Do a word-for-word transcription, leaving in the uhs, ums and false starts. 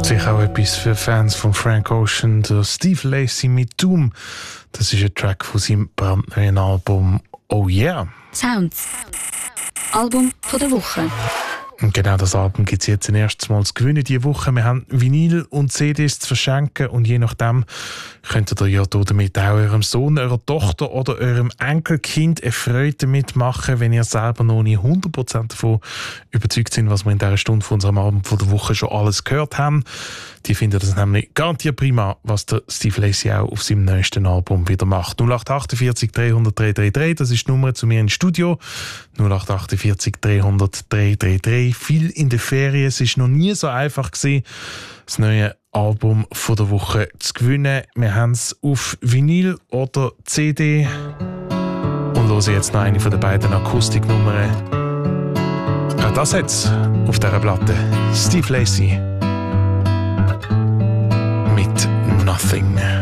Sicher auch etwas für Fans von Frank Ocean, der Steve Lacy mit Doom. Das ist ein Track von seinem brandneuen Album Oh Yeah. Sounds. Album von der Woche. Und genau das Album gibt es jetzt ein erstes Mal zu gewinnen diese Woche. Wir haben Vinyl und C Ds zu verschenken und je nachdem könntet ihr ja damit auch eurem Sohn, eurer Tochter oder eurem Enkelkind eine Freude damit machen, wenn ihr selber noch nicht hundert Prozent davon überzeugt sind, was wir in dieser Stunde von unserem Album von der Woche schon alles gehört haben. Die finden das nämlich garantiert prima, was der Steve Lacy auch auf seinem neuesten Album wieder macht. null acht achtundvierzig dreihundert dreihundertdreiunddreißig, das ist die Nummer zu mir ins Studio. null acht achtundvierzig dreihundert dreihundertdreiunddreißig. Viel in der Ferien. Es war noch nie so einfach gewesen, das neue Album von der Woche zu gewinnen. Wir haben es auf Vinyl oder C D. Und hören jetzt noch eine von den beiden Akustiknummern. Auch das jetzt auf dieser Platte. Steve Lacy mit Nothing.